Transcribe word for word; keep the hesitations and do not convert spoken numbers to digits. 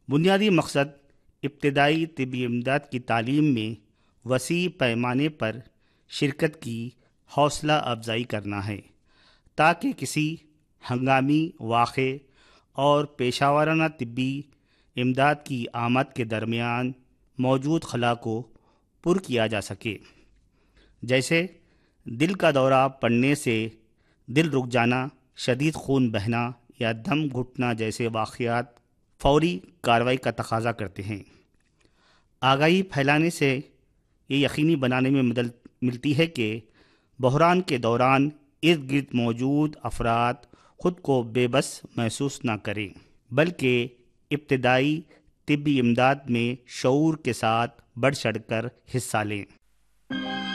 बुनियादी मकसद इब्तदाई तिब्बी इमदाद की तालीम में वसी पैमाने पर शिरकत की हौसला अफजाई करना है, ताकि किसी हंगामी वाक़े और पेशावराना तिब्बी इमदाद की आमद के दरमियान मौजूद खला को पुर किया जा सके, जैसे दिल का दौरा पड़ने से दिल रुक जाना, शदीद खून बहना या दम घुटना जैसे वाक़यात फौरी कार्रवाई का तकाजा करते हैं। आगाही फैलाने से ये यकीनी बनाने में मदद मिलती है कि बहरान के दौरान इर्द गिर्द मौजूद अफराद ख़ुद को बेबस महसूस न करें, बल्कि इब्तदाई तिब्बी इमदाद में शऊर के साथ बढ़ चढ़ कर हिस्सा लें।